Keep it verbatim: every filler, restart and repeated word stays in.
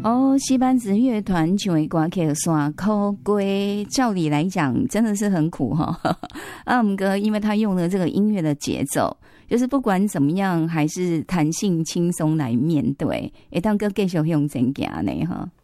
哦，西班子乐团唱的歌曲山口龟，照理来讲真的是很苦哈。啊，不过因为他用了这个音乐的节奏，就是不管怎么样，还是弹性轻松来面对。会当个继续向前行呢哈。